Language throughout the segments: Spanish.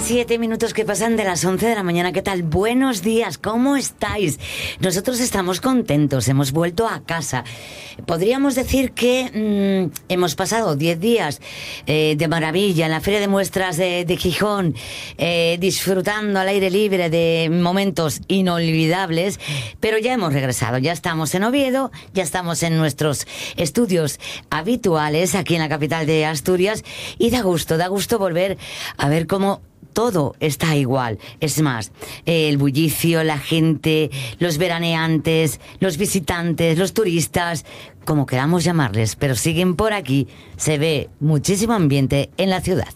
7 minutos que pasan de las 11 de la mañana. ¿Qué tal? Buenos días, ¿cómo estáis? Nosotros estamos contentos, hemos vuelto a casa. Podríamos decir que hemos pasado 10 días de maravilla en la Feria de Muestras de Gijón, disfrutando al aire libre de momentos inolvidables, pero ya hemos regresado, ya estamos en Oviedo, ya estamos en nuestros estudios habituales aquí en la capital de Asturias, y da gusto volver a ver cómo todo está igual. Es más, el bullicio, la gente, los veraneantes, los visitantes, los turistas, como queramos llamarles, pero siguen por aquí. Se ve muchísimo ambiente en la ciudad.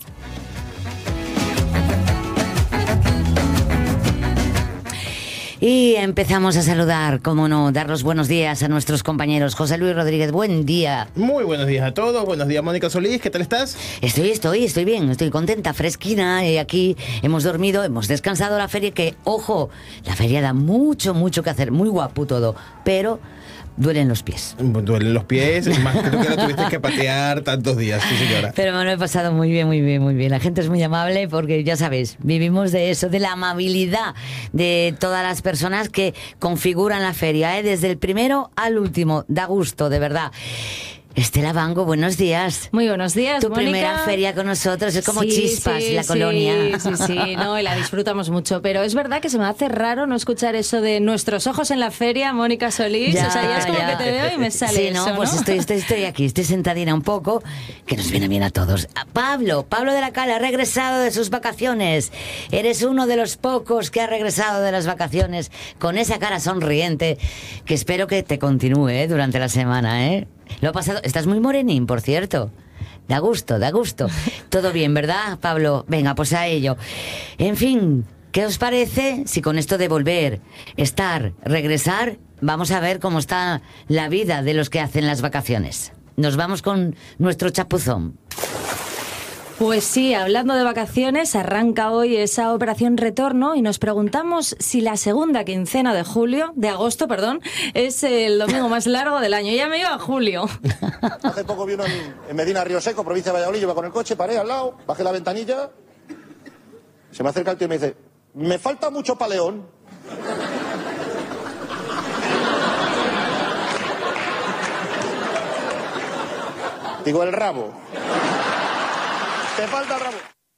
Y empezamos a saludar, cómo no, dar los buenos días a nuestros compañeros. José Luis Rodríguez, buen día. Muy buenos días a todos, buenos días Mónica Solís, ¿qué tal estás? Estoy bien, estoy contenta, fresquina, aquí hemos dormido, hemos descansado la feria, que, ojo, la feria da mucho que hacer, muy guapo todo, pero duelen los pies. Duelen los pies, más creo que la tuviste que patear tantos días, sí señora. Pero me lo he pasado muy bien. La gente es muy amable porque, ya sabéis, vivimos de eso, de la amabilidad de todas las personas que configuran la feria, desde el primero al último. Da gusto, de verdad. Estela Bango, buenos días. Muy buenos días, Tu Mónica. Primera feria con nosotros, es como sí, chispas sí, la colonia. Sí, no, y la disfrutamos mucho, pero es verdad que se me hace raro no escuchar eso de nuestros ojos en la feria, Mónica Solís. Ya, o sea, ya es como ya. que te veo y me sale sí, eso, no, pues estoy aquí, estoy sentadina un poco, que nos viene bien a todos. Pablo de la Cala ha regresado de sus vacaciones. Eres uno de los pocos que ha regresado de las vacaciones con esa cara sonriente, que espero que te continúe durante la semana, Lo ha pasado. Estás muy morenín, por cierto. Da gusto. Todo bien, ¿verdad, Pablo? Venga, pues a ello. En fin, ¿qué os parece si con esto de volver, estar, regresar, vamos a ver cómo está la vida de los que hacen las vacaciones? Nos vamos con nuestro chapuzón. Pues sí, hablando de vacaciones, arranca hoy esa operación retorno y nos preguntamos si la segunda quincena de agosto, es el domingo más largo del año. Ya me iba a julio. Hace poco vi uno en Medina Río Seco, provincia de Valladolid, yo iba con el coche, paré al lado, bajé la ventanilla, se me acerca el tío y me dice, me falta mucho paleón. Digo, el rabo. Te falta el rabo.